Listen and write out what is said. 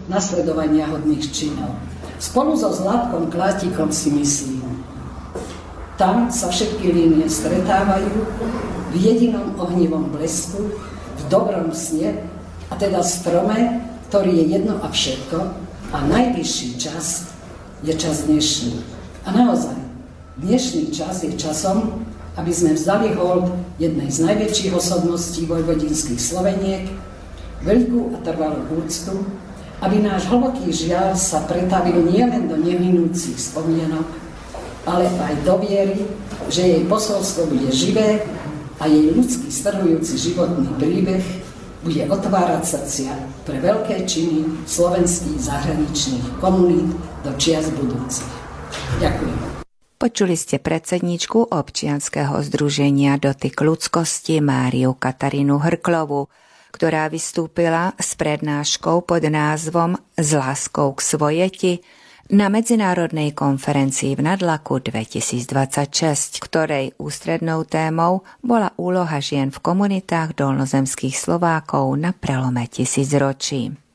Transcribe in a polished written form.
nasledovania hodných činov. Spolu so Zlatkom Klátikom si myslím, tam sa všetky línie stretávajú v jedinom ohnivom blesku, v dobrom sne, a teda strome, ktorý je jedno a všetko, a najvyšší čas je čas dnešný. A naozaj, dnešný čas je časom, aby sme vzdali hold jednej z najväčších osobností vojvodinských Sloveniek, veľkú a trvalú úctu, aby náš hlboký žiaľ sa pretavil nielen do neminúcich spomienok, ale aj do viery, že jej posolstvo bude živé a jej ľudský strhujúci životný príbeh bude otvárať srdcia pre veľké činy slovenských zahraničných komunít do čias budúcich. Ďakujem. Počuli ste predsedničku občianskeho združenia Dotyk ľudskosti Máriu Katarínu Hrklovú, ktorá vystúpila s prednáškou pod názvom S láskou k svojeti na medzinárodnej konferencii v Nadlaku 2026, ktorej ústrednou témou bola úloha žien v komunitách dolnozemských Slovákov na prelome tisícročí.